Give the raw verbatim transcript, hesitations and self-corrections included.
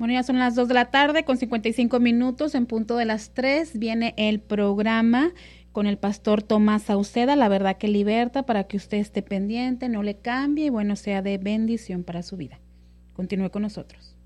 Bueno, ya son las dos de la tarde con cincuenta y cinco minutos. En punto de las tres viene el programa con el pastor Tomás Sauceda, La Verdad que Liberta, para que usted esté pendiente, no le cambie y bueno, sea de bendición para su vida. Continúe con nosotros.